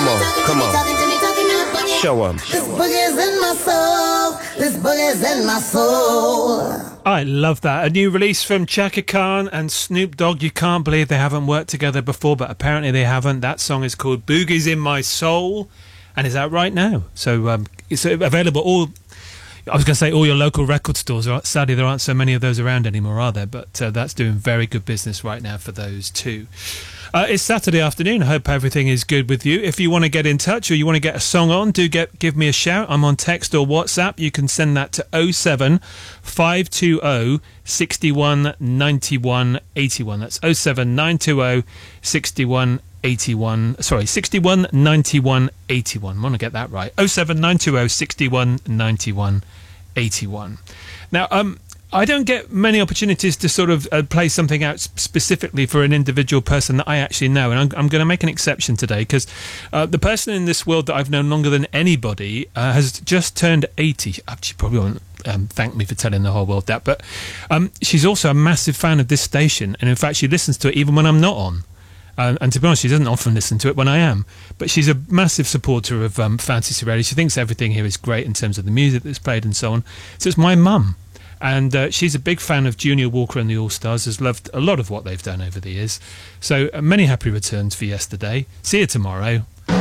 Come on, come on. Show 'em. This boogie's in my soul. This boogie's in my soul. I love that. A new release from Chaka Khan and Snoop Dogg. You can't believe they haven't worked together before, but apparently they haven't. That song is called Boogie's in My Soul and is out right now. So it's available I was going to say all your local record stores. Sadly, there aren't so many of those around anymore, are there? But that's doing very good business right now for those two. It's Saturday afternoon. I hope everything is good with you. If you want to get in touch or you want to get a song on, give me a shout. I'm on text or WhatsApp. You can send that to 07 520 61 91 81. That's 07 920 61 81. Sorry, 61 91 81. I want to get that right. 07 920 61 91 81. Now, I don't get many opportunities to sort of play something out specifically for an individual person that I actually know, and I'm going to make an exception today because the person in this world that I've known longer than anybody has just turned 80. She probably won't thank me for telling the whole world that, but she's also a massive fan of this station, and in fact she listens to it even when I'm not on. And to be honest, she doesn't often listen to it when I am. But she's a massive supporter of Fantasy Radio. She thinks everything here is great in terms of the music that's played and so on. So it's my mum. And she's a big fan of Junior Walker and the All-Stars, has loved a lot of what they've done over the years. So many happy returns for yesterday. See you tomorrow.